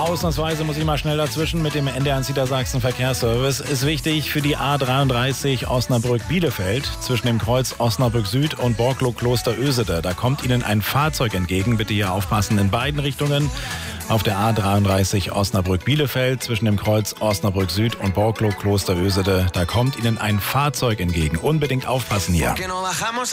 ausnahmsweise muss ich mal schnell dazwischen mit dem NDR1 Niedersachsen Verkehrsservice. Ist wichtig für die A33 Osnabrück-Bielefeld zwischen dem Kreuz Osnabrück Süd und Borklo-Kloster-Ösede. Da kommt Ihnen ein Fahrzeug entgegen. Bitte hier aufpassen in beiden Richtungen. Auf der A33 Osnabrück-Bielefeld zwischen dem Kreuz Osnabrück Süd und Borklo-Kloster-Ösede. Da kommt Ihnen ein Fahrzeug entgegen. Unbedingt aufpassen hier.